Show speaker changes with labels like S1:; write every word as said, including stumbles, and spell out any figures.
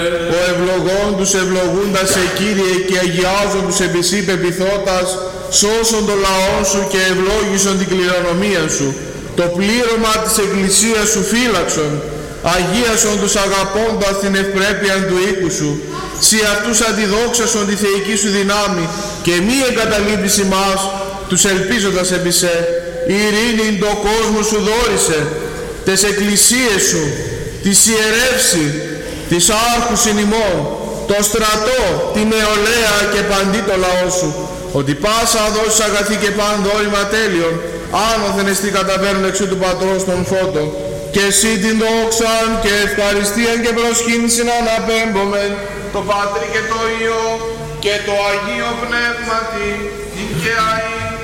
S1: Ο ευλογών τους ευλογούντας σε Κύριε και αγιάζον τους επί σύ πεποιθώτας, σώσον το λαό σου και ευλόγησον την κληρονομία σου. Το πλήρωμα της Εκκλησίας σου φύλαξον, αγίασον τους αγαπώντας την ευπρέπεια του οίκου σου. Συ αυτούς αντιδόξασον τη θεϊκή σου δυνάμει και μη εγκαταλείπεις ημάς, τους ελπίζοντας επί σε. Η ειρήνη το κόσμο σου δόρισε, τες εκκλησίες σου, της ιερεύση, της άρχους ημών, το στρατό, τη νεολαία και παντί το λαό σου, ότι πάσα δώσεις αγαθή και παν δόρημα τέλειον, άνωθεν εστί καταβαίνουν εξού του Πατρός των φώτων, και εσύ την δόξαν και ευχαριστίαν και προσκύνησιν αναπέμπομεν, το Πατρί και το Υιό και το Αγίο Πνεύματι, την και